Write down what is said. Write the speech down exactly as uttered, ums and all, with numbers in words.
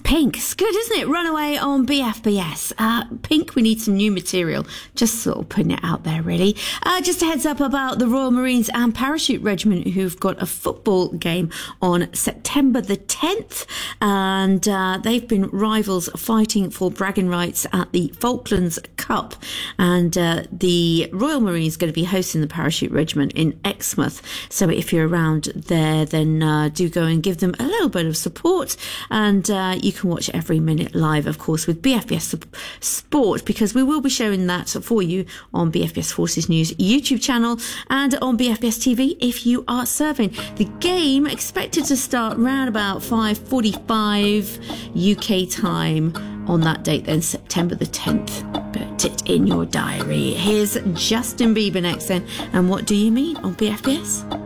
Pink. It's good, isn't it? Runaway on B F B S. Uh, Pink, we need some new material. Just sort of putting it out there, really. Uh, just a heads up about the Royal Marines and Parachute Regiment, who've got a football game on September the tenth. And uh, they've been rivals fighting for bragging rights at the Falklands Cup. And uh, the Royal Marines are going to be hosting the Parachute Regiment in Exmouth. So if you're around there, then uh, do go and give them a little bit of support. And uh, you can watch every minute live, of course, with B F B S Sport, because we will be showing that for you on B F B S Forces News YouTube channel and on B F B S T V if you are serving. The game expected to start around about five forty-five U K time on that date, then September the tenth. Put it in your diary. Here's Justin Bieber next then, and What Do You Mean on B F B S?